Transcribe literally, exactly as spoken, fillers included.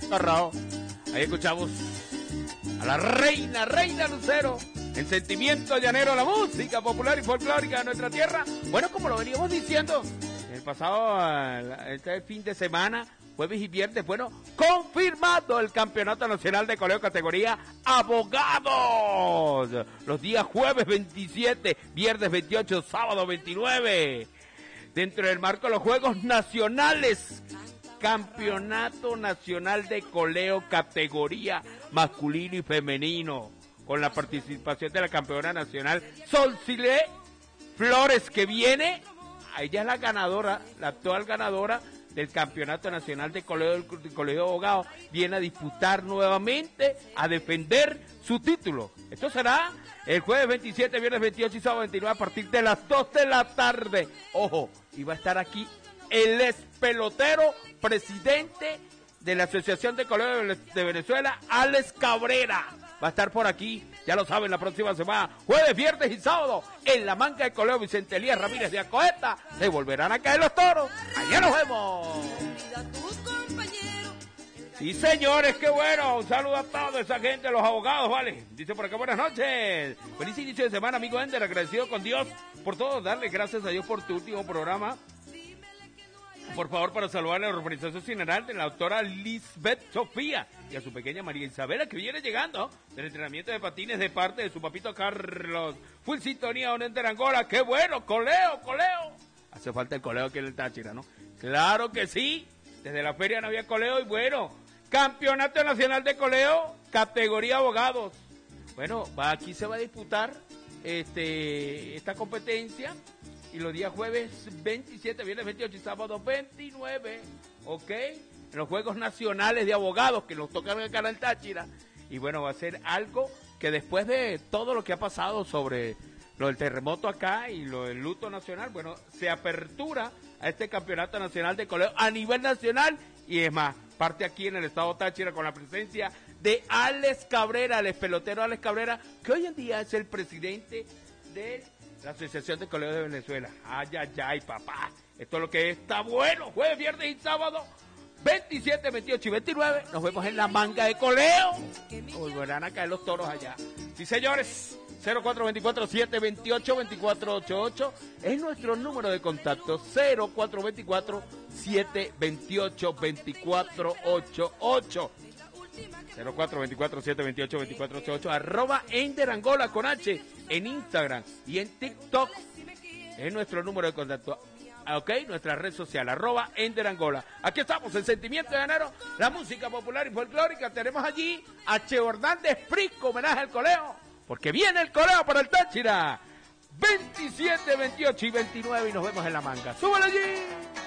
Torrao. Ahí escuchamos a la reina, reina Lucero, en Sentimiento Llanero, la música popular y folclórica de nuestra tierra. Bueno, como lo veníamos diciendo, el pasado, este fin de semana, jueves y viernes, bueno, confirmado el Campeonato Nacional de Coleo categoría Abogados. Los días jueves veintisiete, viernes veintiocho, sábado veintinueve. Dentro del marco de los Juegos Nacionales, Campeonato Nacional de Coleo categoría masculino y femenino, con la participación de la campeona nacional Solcile Flores, que viene, ella es la ganadora, la actual ganadora del Campeonato Nacional de Coleo, de Colegio de Abogados, viene a disputar nuevamente, a defender su título. Esto será el jueves veintisiete, viernes veintiocho y sábado veintinueve a partir de las dos de la tarde. Ojo, y va a estar aquí el ex pelotero, presidente de la Asociación de Coleo de Venezuela, Alex Cabrera. Va a estar por aquí, ya lo saben, la próxima semana, jueves, viernes y sábado, en la manga de Coleo Vicente Elías Ramírez de Acoeta. Se volverán a caer los toros. Allá nos vemos. Sí, señores, qué bueno. Un saludo a toda esa gente, los abogados, ¿vale? Dice por acá, buenas noches. Feliz inicio de semana, amigo Ender, agradecido con Dios por todo. Darle gracias a Dios por tu último programa. Por favor, para saludar a la organización general de la doctora Lisbeth Sofía y a su pequeña María Isabela, que viene llegando del entrenamiento de patines de parte de su papito Carlos. Full sintonía, un enter Angola. ¡Qué bueno! ¡Coleo, coleo! Hace falta el coleo aquí en el Táchira, ¿no? ¡Claro que sí! Desde la feria no había coleo y bueno, Campeonato Nacional de Coleo, categoría abogados. Bueno, va, aquí se va a disputar este esta competencia. Y los días jueves veintisiete, viernes veintiocho y sábado veintinueve, ¿ok? En los Juegos Nacionales de Abogados que nos tocan acá en el Táchira. Y bueno, va a ser algo que después de todo lo que ha pasado sobre lo del terremoto acá y lo del luto nacional, bueno, se apertura a este Campeonato Nacional de Coleo a nivel nacional. Y es más, parte aquí en el estado Táchira con la presencia de Alex Cabrera, el pelotero Alex Cabrera, que hoy en día es el presidente del la Asociación de Coleos de Venezuela. Ay, ay, ay, papá. Esto es lo que está bueno. Jueves, viernes y sábado, veintisiete, veintiocho y veintinueve. Nos vemos en la manga de Coleo. Volverán a caer los toros allá. Sí, señores. cero cuatro dos cuatro, siete dos ocho, dos cuatro ocho ocho es nuestro número de contacto. cero cuatro dos cuatro, siete dos ocho, dos cuatro ocho ocho. cero cuatro dos cuatro, siete dos ocho, dos cuatro ocho ocho, arroba Ender Angola con H en Instagram y en TikTok es nuestro número de contacto, ok, nuestra red social, arroba Ender Angola. Aquí estamos en Sentimiento Llanero, la música popular y folclórica. Tenemos allí a Cheo Hernández Prisco, homenaje al coleo, porque viene el coleo para el Táchira, veintisiete, veintiocho y veintinueve y nos vemos en la manga. ¡Súbale allí!